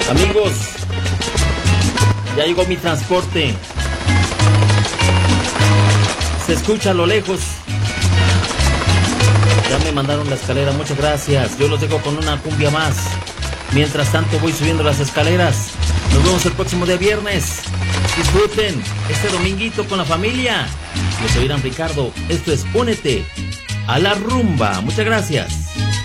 Amigos, ya llegó mi transporte. Se escucha a lo lejos. Ya me mandaron la escalera, muchas gracias. Yo los dejo con una cumbia más. Mientras tanto voy subiendo las escaleras. Nos vemos el próximo día viernes. Disfruten este dominguito con la familia. Yo soy Irán Ricardo. Esto es Únete a la Rumba. Muchas gracias.